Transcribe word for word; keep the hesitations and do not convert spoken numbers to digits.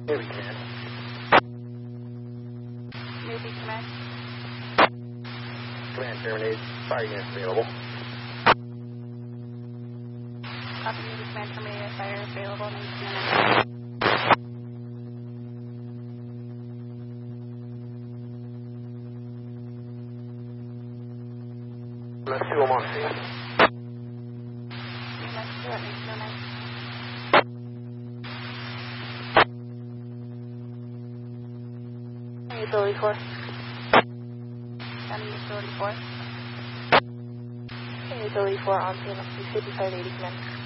Navy Command. Navy Command. Command terminated. Fire units available. Copy, Navy Command terminated. Fire available. Navy Command. Let's two, I'm on scene. Let's do it. Navy Command. Utility four. County Utility four. Utility four on scene. fifty-five eighty Command.